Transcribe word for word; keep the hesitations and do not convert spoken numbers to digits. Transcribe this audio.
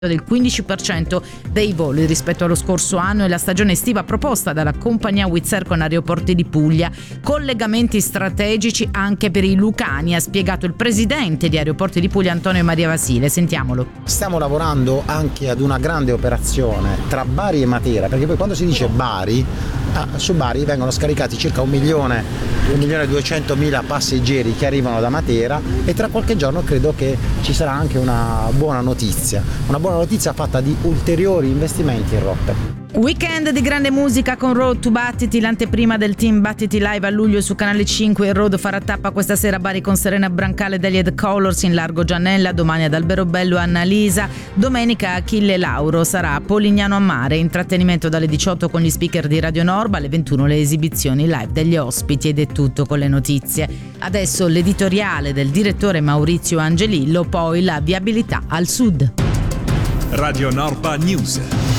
del quindici per cento dei voli rispetto allo scorso anno e la stagione estiva proposta dalla compagnia Wizz Air con Aeroporti di Puglia. Collegamenti strategici anche per i lucani, ha spiegato il presidente di Aeroporti di Puglia Antonio Maria Vasile. Sentiamolo. Stiamo lavorando anche ad una grande operazione tra Bari e Matera, perché poi quando si dice Bari, ah, su Bari vengono scaricati circa un milione, un milione e duecentomila passeggeri che arrivano da Matera e tra qualche giorno credo che ci sarà anche una buona notizia, una buona notizia fatta di ulteriori investimenti in rotte. Weekend di grande musica con Road to Battiti, l'anteprima del team Battiti Live a luglio su Canale cinque. Il Road farà tappa questa sera a Bari con Serena Brancale degli Ed Colors in Largo Giannella, domani ad Alberobello e Annalisa, domenica Achille Lauro sarà a Polignano a Mare, intrattenimento dalle diciotto con gli speaker di Radio Norba, alle ventuno le esibizioni live degli ospiti ed è tutto con le notizie. Adesso l'editoriale del direttore Maurizio Angelillo, poi la viabilità al sud. Radio Norba News.